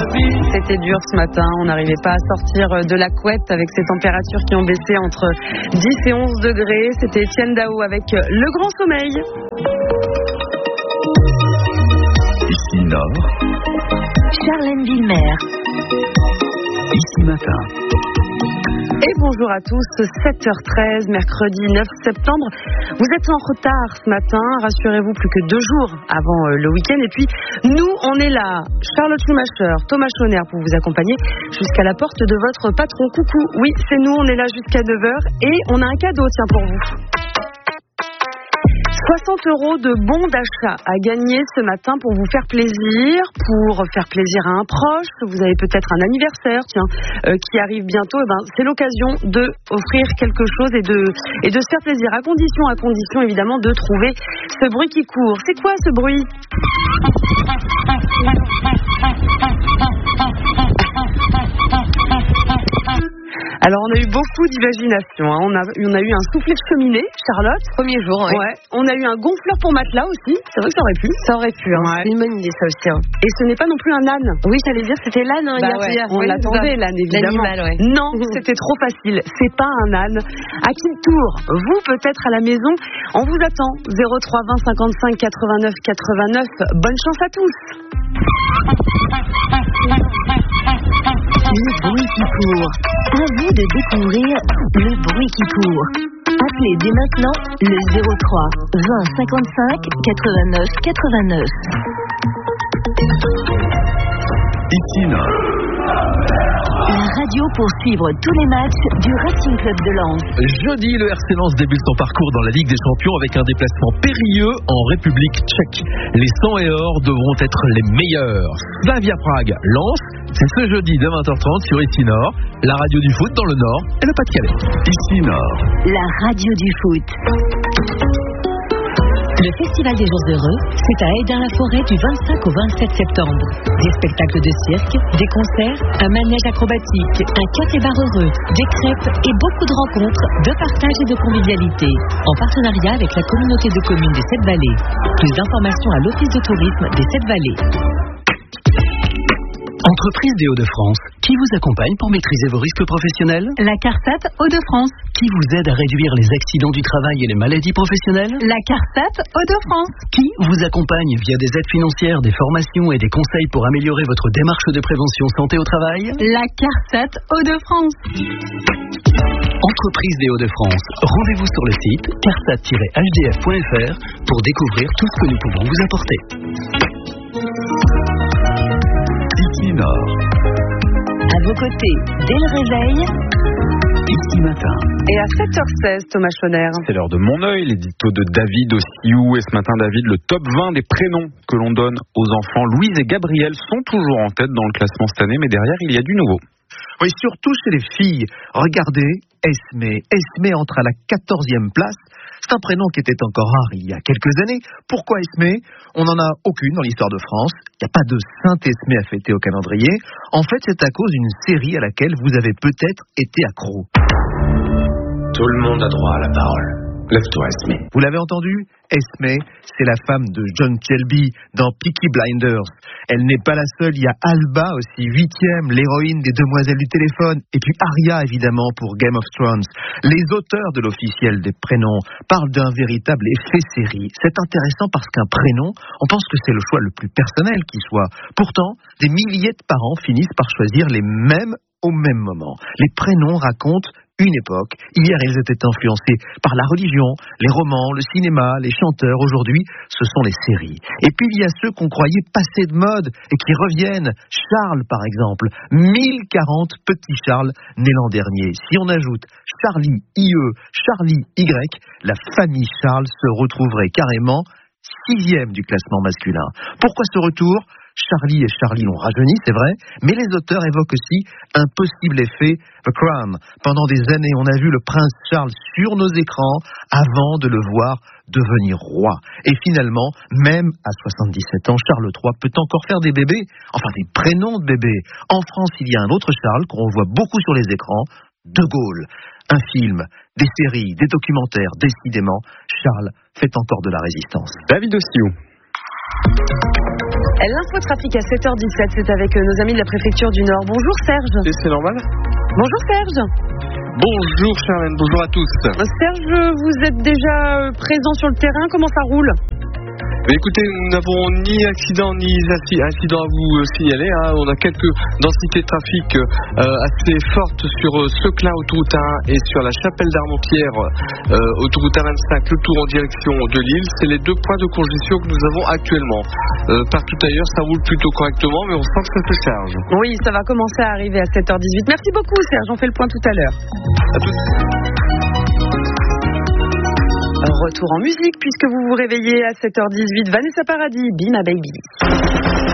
C'était dur ce matin, on n'arrivait pas à sortir de la couette avec ces températures qui ont baissé entre 10 et 11 degrés. C'était Etienne Daho avec Le Grand Sommeil. Ici Nord, Charlène Villemer. Ici Matin. Et bonjour à tous, 7h13, mercredi 9 septembre. Vous êtes en retard ce matin, rassurez-vous, plus que 2 jours avant le week-end. Et puis, nous, on est là, Charlotte Schumacher, Thomas Schoner pour vous accompagner jusqu'à la porte de votre patron. Coucou, oui, c'est nous, on est là jusqu'à 9h et on a un cadeau, tiens, pour vous. 60 € de bons d'achat à gagner ce matin pour vous faire plaisir, pour faire plaisir à un proche. Vous avez peut-être un anniversaire, qui arrive bientôt. C'est l'occasion de offrir quelque chose et de se faire plaisir. À condition évidemment de trouver ce bruit qui court. C'est quoi ce bruit ? Alors on a eu beaucoup d'imagination, hein. On a eu un soufflet de cheminée, Charlotte. Premier jour, ouais. On a eu un gonfleur pour matelas aussi. C'est vrai que ça aurait pu. Hein. Ouais. C'est une bonne idée ça aussi. Hein. Et ce n'est pas non plus un âne. Oui, j'allais dire c'était l'âne hier. On l'attendait l'âne évidemment. L'animal, ouais. Non, c'était trop facile. C'est pas un âne. À qui le tour ? Vous peut-être à la maison. On vous attend. 03 20 55 89 89. Bonne chance à tous. Le bruit qui court. À vous de découvrir le bruit qui court. Appelez dès maintenant le 03 20 55 89 89. Ici Nord. La radio pour suivre tous les matchs du Racing Club de Lens. Jeudi, le RC Lens débute son parcours dans la Ligue des Champions avec un déplacement périlleux en République tchèque. Les 100 et or devront être les meilleurs. Slavia Prague, Lens, c'est ce jeudi de 20h30 sur Ici Nord, la radio du foot dans le Nord et le Pas-de-Calais. Ici Nord. La radio du foot. Le Festival des Jours Heureux, c'est à Hesdin-la-Forêt du 25 au 27 septembre. Des spectacles de cirque, des concerts, un manège acrobatique, un café-bar heureux, des crêpes et beaucoup de rencontres, de partage et de convivialité. En partenariat avec la communauté de communes des 7 Vallées. Plus d'informations à l'Office de tourisme des 7 Vallées. Entreprise des Hauts-de-France, qui vous accompagne pour maîtriser vos risques professionnels ? La CARSAT Hauts-de-France. Qui vous aide à réduire les accidents du travail et les maladies professionnelles ? La CARSAT Hauts-de-France. Qui vous accompagne via des aides financières, des formations et des conseils pour améliorer votre démarche de prévention santé au travail ? La CARSAT Hauts-de-France. Entreprise des Hauts-de-France, rendez-vous sur le site carsat-hdf.fr pour découvrir tout ce que nous pouvons vous apporter. Ici Nord. À vos côtés, dès le réveil. Ici Matin. Et à 7h16, Thomas Schoner. C'est l'heure de Mon Œil, l'édito de David Ossiou. Et ce matin, David, le top 20 des prénoms que l'on donne aux enfants. Louise et Gabriel sont toujours en tête dans le classement cette année, mais derrière, il y a du nouveau. Oui, surtout chez les filles. Regardez, Esmé. Esmé entre à la 14e place. C'est un prénom qui était encore rare il y a quelques années. Pourquoi Esmé ? On n'en a aucune dans l'histoire de France. Il n'y a pas de Sainte Esmé à fêter au calendrier. En fait, c'est à cause d'une série à laquelle vous avez peut-être été accro. Tout le monde a droit à la parole. Lève-toi, Esmé. Vous l'avez entendu ? Esmé, c'est la femme de John Shelby dans Peaky Blinders. Elle n'est pas la seule, il y a Alba aussi, 8e, l'héroïne des Demoiselles du téléphone, et puis Arya évidemment pour Game of Thrones. Les auteurs de l'officiel des prénoms parlent d'un véritable effet série. C'est intéressant parce qu'un prénom, on pense que c'est le choix le plus personnel qui soit. Pourtant, des milliers de parents finissent par choisir les mêmes au même moment. Les prénoms racontent une époque. Hier, ils étaient influencés par la religion, les romans, le cinéma, les chanteurs. Aujourd'hui, ce sont les séries. Et puis, il y a ceux qu'on croyait passés de mode et qui reviennent. Charles, par exemple. 1040 petits Charles nés l'an dernier. Si on ajoute Charlie IE, Charlie Y, la famille Charles se retrouverait carrément 6e du classement masculin. Pourquoi ce retour ? Charlie et Charlie l'ont rajeuni, c'est vrai, mais les auteurs évoquent aussi un possible effet The Crown. Pendant des années, on a vu le prince Charles sur nos écrans avant de le voir devenir roi. Et finalement, même à 77 ans, Charles III peut encore faire des bébés, enfin des prénoms de bébés. En France, il y a un autre Charles qu'on voit beaucoup sur les écrans, De Gaulle. Un film, des séries, des documentaires, décidément, Charles fait encore de la résistance. David Ossiou. L'infotrafic à 7h17, c'est avec nos amis de la préfecture du Nord. Bonjour Serge. Et c'est normal. Bonjour Serge. Bonjour Charlène, bonjour à tous. Serge, vous êtes déjà présent sur le terrain, comment ça roule ? Mais écoutez, nous n'avons ni accident ni incident à vous signaler. On a quelques densités de trafic assez fortes sur Seclin, autoroute 1, et sur la Chapelle d'Armentières, autoroute A25, le tour en direction de Lille. C'est les deux points de congestion que nous avons actuellement. Partout ailleurs, ça roule plutôt correctement, mais on sent que ça se charge. Oui, ça va commencer à arriver à 7h18. Merci beaucoup Serge, on fait le point tout à l'heure. À tous. Retour en musique puisque vous vous réveillez à 7h18. Vanessa Paradis, Be My Baby.